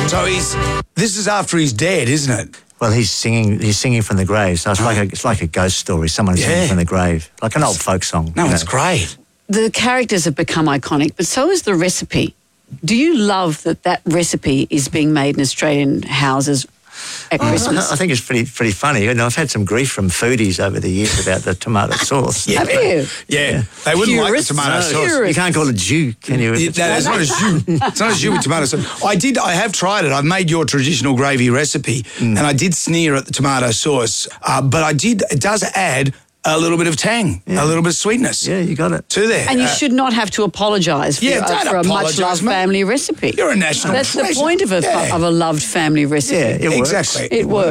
So this is after he's dead, isn't it? Well, he's singing from the grave, so it's like a ghost story. Someone singing from the grave, like an old folk song. No, it's great. The characters have become iconic, but so is the recipe. Do you love that recipe is being made in Australian houses at Christmas? I think it's pretty funny. You know, I've had some grief from foodies over the years about the tomato sauce. Have you? Yeah. They wouldn't like the tomato sauce. You can't call it jus, can you? It's not a jus. It's not a jus with tomato sauce. I have tried it. I've made your traditional gravy recipe, and I did sneer at the tomato sauce, but it does add a little bit of tang, a little bit of sweetness. Yeah, you got it. To there. And you should not have to apologise for a much-loved family recipe. You're a national That's treasure. the point of a loved family recipe. Yeah, it works. Exactly. It works.